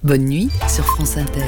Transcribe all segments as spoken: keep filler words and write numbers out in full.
Bonne nuit sur France Inter.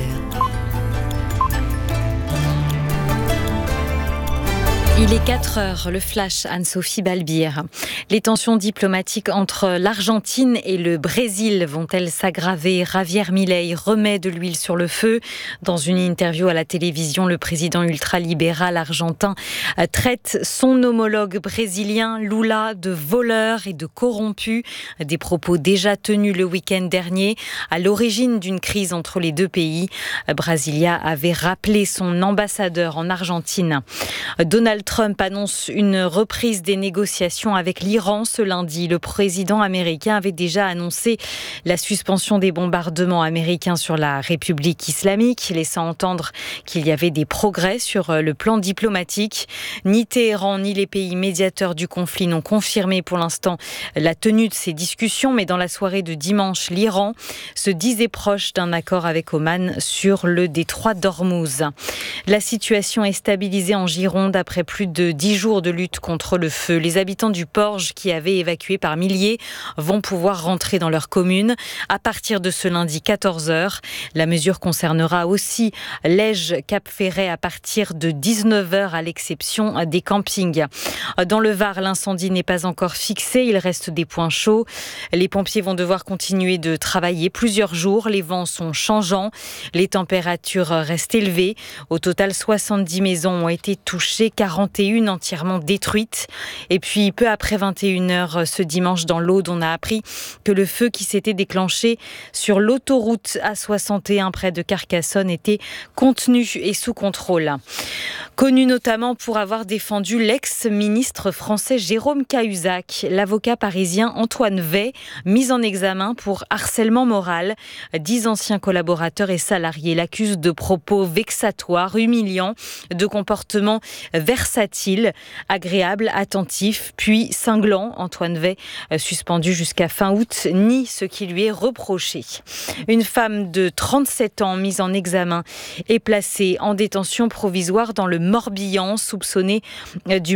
Il est quatre heures, le flash, Anne-Sophie Balbir. Les tensions diplomatiques entre l'Argentine et le Brésil vont-elles s'aggraver ? Javier Milei remet de l'huile sur le feu. Dans une interview à la télévision, le président ultralibéral argentin traite son homologue brésilien Lula de voleur et de corrompu. Des propos déjà tenus le week-end dernier, à l'origine d'une crise entre les deux pays. Brasilia avait rappelé son ambassadeur en Argentine. Donald Trump annonce une reprise des négociations avec l'Iran ce lundi. Le président américain avait déjà annoncé la suspension des bombardements américains sur la République islamique, laissant entendre qu'il y avait des progrès sur le plan diplomatique. Ni Téhéran ni les pays médiateurs du conflit n'ont confirmé pour l'instant la tenue de ces discussions, mais dans la soirée de dimanche, l'Iran se disait proche d'un accord avec Oman sur le détroit d'Ormuz. La situation est stabilisée en Gironde après plus de dix jours de lutte contre le feu. Les habitants du Porge, qui avaient évacué par milliers, vont pouvoir rentrer dans leur commune à partir de ce lundi quatorze heures. La mesure concernera aussi Lège, Cap-Ferret à partir de dix-neuf heures, à l'exception des campings. Dans le Var, l'incendie n'est pas encore fixé, il reste des points chauds. Les pompiers vont devoir continuer de travailler plusieurs jours. Les vents sont changeants, les températures restent élevées. Au total, soixante-dix maisons ont été touchées, quarante et une entièrement détruites. Et puis, peu après vingt et une heures ce dimanche dans l'Aude, on a appris que le feu qui s'était déclenché sur l'autoroute A soixante et un près de Carcassonne était contenu et sous contrôle. Connu notamment pour avoir défendu l'ex-ministre français Jérôme Cahuzac, l'avocat parisien Antoine Wey, mis en examen pour harcèlement moral. Dix anciens collaborateurs et salariés l'accusent de propos vexatoires, humiliants, de comportements versatiles, agréables, attentifs, puis cinglants. Antoine Wey, suspendu jusqu'à fin août, nie ce qui lui est reproché. Une femme de trente-sept ans mise en examen est placée en détention provisoire dans le Morbihan, soupçonnée du